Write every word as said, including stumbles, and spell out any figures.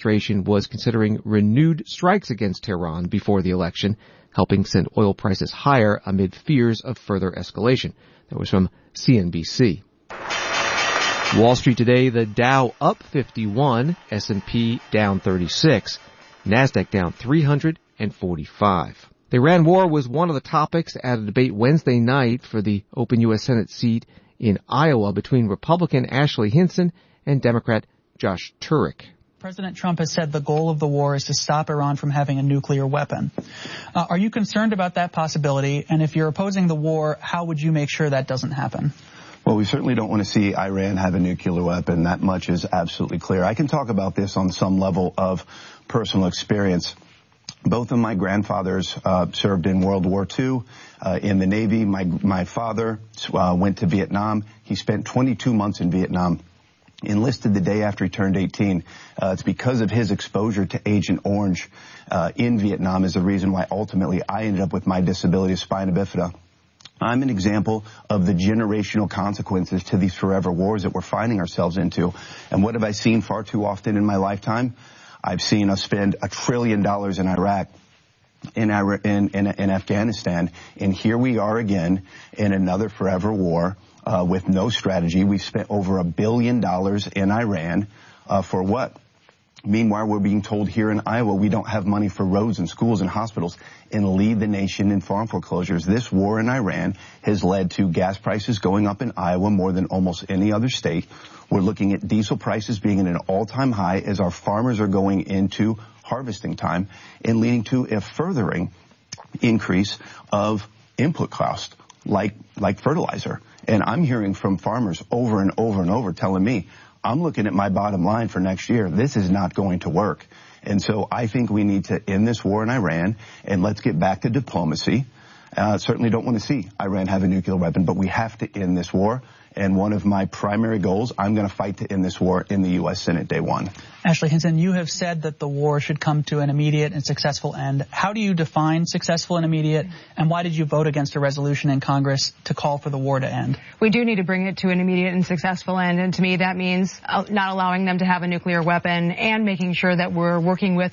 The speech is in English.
administration was considering renewed strikes against Tehran before the election, helping send oil prices higher amid fears of further escalation. That was from C N B C. Wall Street today, the Dow up fifty-one, S and P down thirty-six, NASDAQ down three hundred forty-five. The Iran war was one of the topics at a debate Wednesday night for the open U S Senate seat in Iowa between Republican Ashley Hinson and Democrat Josh Turek. President Trump has said the goal of the war is to stop Iran from having a nuclear weapon. Uh, are you concerned about that possibility? And if you're opposing the war, how would you make sure that doesn't happen? Well, we certainly don't want to see Iran have a nuclear weapon. That much is absolutely clear. I can talk about this on some level of personal experience. Both of my grandfathers uh, served in World War Two uh, in the Navy. My my father uh, went to Vietnam. He spent twenty-two months in Vietnam, enlisted the day after he turned eighteen. Uh, it's because of his exposure to Agent Orange uh, in Vietnam is the reason why ultimately I ended up with my disability of spina bifida. I'm an example of the generational consequences to these forever wars that we're finding ourselves into. And what have I seen far too often in my lifetime? I've seen us spend a trillion dollars in Iraq, in, in, in, in Afghanistan, and here we are again in another forever war uh, with no strategy. We've spent over a billion dollars in Iran uh, for what? Meanwhile, we're being told here in Iowa we don't have money for roads and schools and hospitals and lead the nation in farm foreclosures. This war in Iran has led to gas prices going up in Iowa more than almost any other state. We're looking at diesel prices being at an all-time high as our farmers are going into harvesting time and leading to a furthering increase of input cost like, like fertilizer. And I'm hearing from farmers over and over and over telling me, I'm looking at my bottom line for next year. This is not going to work. And so I think we need to end this war in Iran, and let's get back to diplomacy. Uh, certainly don't want to see Iran have a nuclear weapon, but we have to end this war. And one of my primary goals, I'm going to fight to end this war in the U S Senate day one. Ashley Hinson, you have said that the war should come to an immediate and successful end. How do you define successful and immediate, and why did you vote against a resolution in Congress to call for the war to end? We do need to bring it to an immediate and successful end, and to me that means not allowing them to have a nuclear weapon and making sure that we're working with